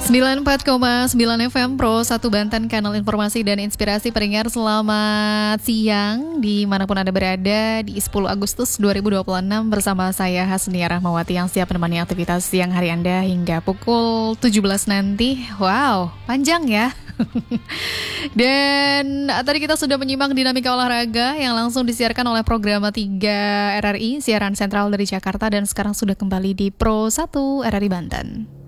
94,9 FM Pro 1 Banten, kanal informasi dan inspirasi pendengar. Selamat siang dimanapun Anda berada di 10 Agustus 2026 bersama saya Hasnia Rahmawati yang siap menemani aktivitas siang hari Anda hingga pukul 17 nanti. Wow, panjang ya. Dan tadi kita sudah menyimak dinamika olahraga yang langsung disiarkan oleh Program 3 RRI, siaran sentral dari Jakarta, dan sekarang sudah kembali di Pro 1 RRI Banten.